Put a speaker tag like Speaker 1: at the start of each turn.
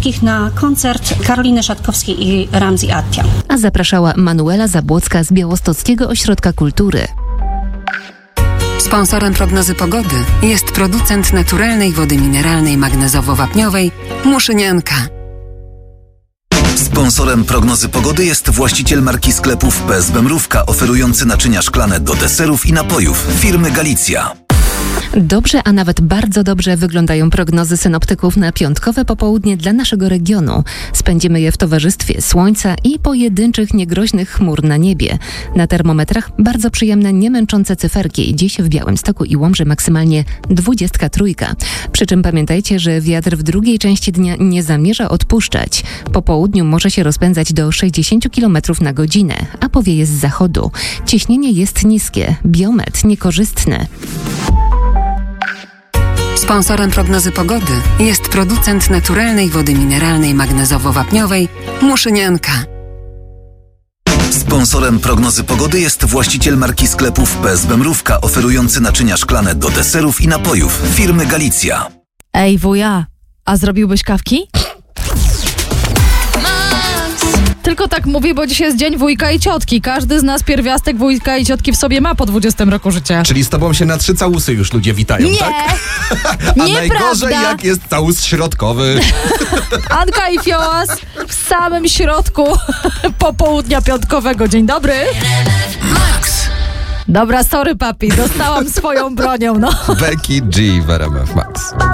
Speaker 1: wszystkich na koncert Karoliny Szatkowskiej i Ramzi Attia.
Speaker 2: A zapraszała Manuela Zabłocka z Białostockiego Ośrodka Kultury.
Speaker 3: Sponsorem prognozy pogody jest producent naturalnej wody mineralnej magnezowo-wapniowej Muszynianka.
Speaker 4: Sponsorem prognozy pogody jest właściciel marki sklepów PSB Mrówka, oferujący naczynia szklane do deserów i napojów firmy Galicja.
Speaker 2: Dobrze, a nawet bardzo dobrze wyglądają prognozy synoptyków na piątkowe popołudnie dla naszego regionu. Spędzimy je w towarzystwie słońca i pojedynczych niegroźnych chmur na niebie. Na termometrach bardzo przyjemne, niemęczące cyferki. Dziś w Białymstoku i Łomży maksymalnie 23. Przy czym pamiętajcie, że wiatr w drugiej części dnia nie zamierza odpuszczać. Po południu może się rozpędzać do 60 km na godzinę, a powieje z zachodu. Ciśnienie jest niskie, biometr niekorzystny.
Speaker 3: Sponsorem prognozy pogody jest producent naturalnej wody mineralnej magnezowo-wapniowej Muszynianka.
Speaker 4: Sponsorem prognozy pogody jest właściciel marki sklepów PSB Mrówka, oferujący naczynia szklane do deserów i napojów firmy Galicja.
Speaker 5: Ej, wuja, a zrobiłbyś kawki? Tylko tak mówię, bo dzisiaj jest dzień wujka i ciotki. Każdy z nas pierwiastek wujka i ciotki w sobie ma po 20 roku życia.
Speaker 6: Czyli z tobą się na 3 całusy już ludzie witają,
Speaker 5: Nie,
Speaker 6: tak? A najgorzej jak jest całus środkowy.
Speaker 5: Anka i Fiołas w samym środku popołudnia piątkowego. Dzień dobry.
Speaker 3: Max.
Speaker 5: Dobra, sorry papi, dostałam swoją bronią, no.
Speaker 6: Becky G w RMF Max.